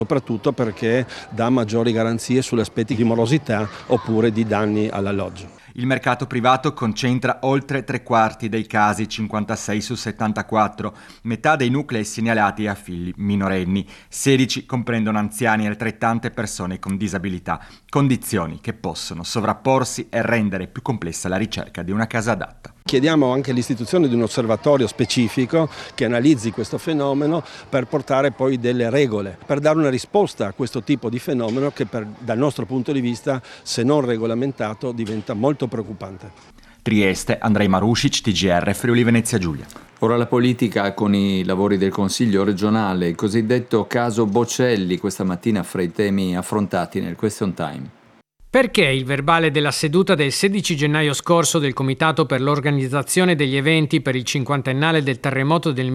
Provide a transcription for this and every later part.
soprattutto perché dà maggiori garanzie sugli aspetti di morosità oppure di danni all'alloggio. Il mercato privato concentra oltre 3/4 dei casi, 56 su 74. Metà dei nuclei segnalati ha figli minorenni. 16 comprendono anziani e altrettante persone con disabilità. Condizioni che possono sovrapporsi e rendere più complessa la ricerca di una casa adatta. Chiediamo anche l'istituzione di un osservatorio specifico che analizzi questo fenomeno per portare poi delle regole, per dare una risposta a questo tipo di fenomeno che dal nostro punto di vista, se non regolamentato, diventa molto preoccupante. Trieste, Andrei Marušić, TGR, Friuli Venezia Giulia. Ora la politica con i lavori del Consiglio regionale, il cosiddetto caso Bocelli, questa mattina fra i temi affrontati nel Question Time. Perché il verbale della seduta del 16 gennaio scorso del Comitato per l'organizzazione degli eventi per il cinquantennale del terremoto del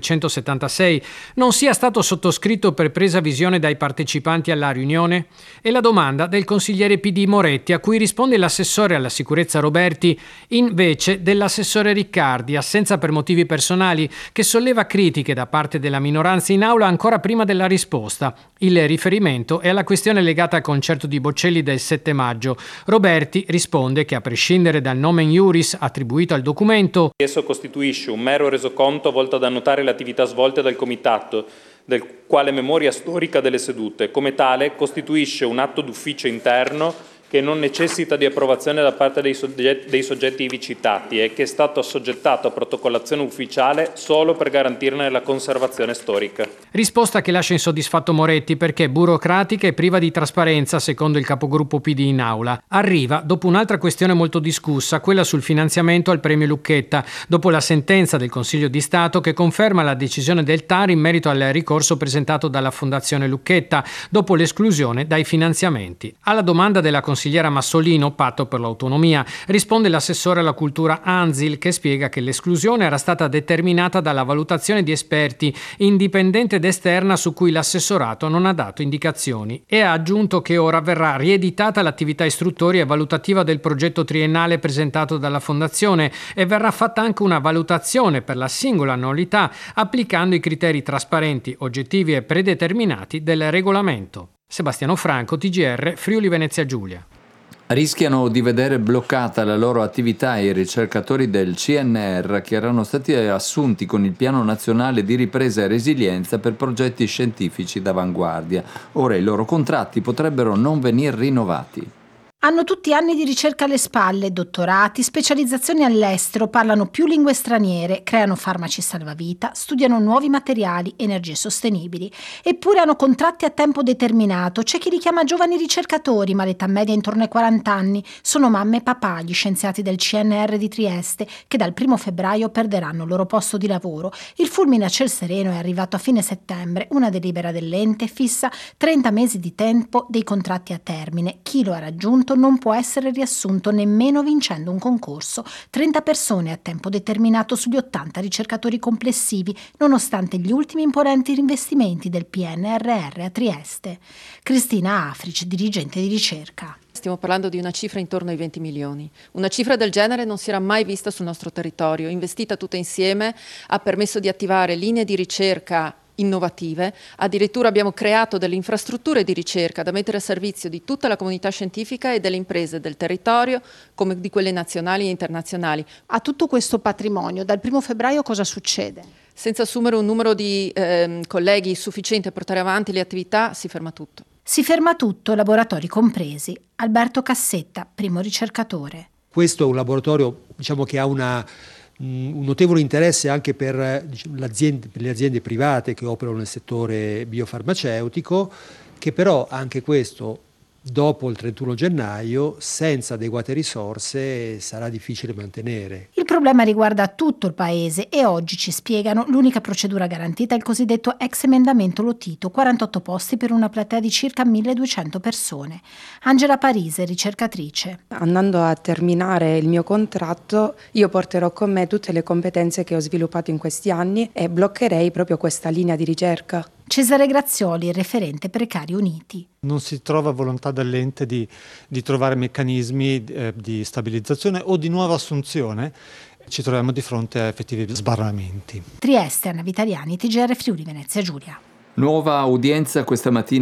1976 non sia stato sottoscritto per presa visione dai partecipanti alla riunione? È la domanda del consigliere PD Moretti, a cui risponde l'assessore alla sicurezza Roberti invece dell'assessore Riccardi, assenza per motivi personali, che solleva critiche da parte della minoranza in aula ancora prima della risposta. Il riferimento è alla questione legata al concerto di Bocelli del 7 maggio. Roberti risponde che, a prescindere dal nomen iuris attribuito al documento, esso costituisce un mero resoconto volto ad annotare le attività svolte dal Comitato, del quale memoria storica delle sedute. Come tale costituisce un atto d'ufficio interno che non necessita di approvazione da parte dei soggetti ivi citati e che è stato assoggettato a protocollazione ufficiale solo per garantirne la conservazione storica. Risposta che lascia insoddisfatto Moretti perché burocratica e priva di trasparenza, secondo il capogruppo PD in aula. Arriva dopo un'altra questione molto discussa, quella sul finanziamento al premio Lucchetta, dopo la sentenza del Consiglio di Stato che conferma la decisione del TAR in merito al ricorso presentato dalla Fondazione Lucchetta, dopo l'esclusione dai finanziamenti. Alla domanda della consigliera Massolino, Patto per l'Autonomia, risponde l'assessore alla cultura Anzil, che spiega che l'esclusione era stata determinata dalla valutazione di esperti indipendente ed esterna su cui l'assessorato non ha dato indicazioni, e ha aggiunto che ora verrà rieditata l'attività istruttoria e valutativa del progetto triennale presentato dalla Fondazione e verrà fatta anche una valutazione per la singola annualità applicando i criteri trasparenti, oggettivi e predeterminati del regolamento. Sebastiano Franco, TGR, Friuli Venezia Giulia. Rischiano di vedere bloccata la loro attività i ricercatori del CNR che erano stati assunti con il Piano Nazionale di Ripresa e Resilienza per progetti scientifici d'avanguardia. Ora i loro contratti potrebbero non venir rinnovati. Hanno tutti anni di ricerca alle spalle, dottorati, specializzazioni all'estero, parlano più lingue straniere, creano farmaci salvavita, studiano nuovi materiali, energie sostenibili. Eppure hanno contratti a tempo determinato. C'è chi li chiama giovani ricercatori, ma l'età media è intorno ai 40 anni. Sono mamme e papà, gli scienziati del CNR di Trieste, che dal 1 febbraio perderanno il loro posto di lavoro. Il fulmine a ciel sereno è arrivato a fine settembre. Una delibera dell'ente fissa 30 mesi di tempo dei contratti a termine. Chi lo ha raggiunto non può essere riassunto nemmeno vincendo un concorso. 30 persone a tempo determinato sugli 80 ricercatori complessivi, nonostante gli ultimi imponenti investimenti del PNRR a Trieste. Cristina Afric, dirigente di ricerca. Stiamo parlando di una cifra intorno ai 20 milioni. Una cifra del genere non si era mai vista sul nostro territorio. Investita tutta insieme, ha permesso di attivare linee di ricerca innovative, addirittura abbiamo creato delle infrastrutture di ricerca da mettere a servizio di tutta la comunità scientifica e delle imprese del territorio come di quelle nazionali e internazionali. A tutto questo patrimonio, dal 1 febbraio cosa succede? Senza assumere un numero di colleghi sufficiente a portare avanti le attività, si ferma tutto. Si ferma tutto, laboratori compresi. Alberto Cassetta, primo ricercatore. Questo è un laboratorio, che ha un notevole interesse anche per le aziende private che operano nel settore biofarmaceutico, che però anche questo dopo il 31 gennaio senza adeguate risorse sarà difficile mantenere. Il problema riguarda tutto il paese e oggi ci spiegano l'unica procedura garantita è il cosiddetto ex emendamento Lotito, 48 posti per una platea di circa 1200 persone. Angela Parise, ricercatrice. Andando a terminare il mio contratto, io porterò con me tutte le competenze che ho sviluppato in questi anni e bloccherei proprio questa linea di ricerca. Cesare Grazioli, referente Precari Uniti. Non si trova volontà dell'ente di trovare meccanismi di stabilizzazione o di nuova assunzione. Ci troviamo di fronte a effettivi sbarramenti. Trieste, Anna Vitaliani, TGR Friuli Venezia Giulia. Nuova udienza questa mattina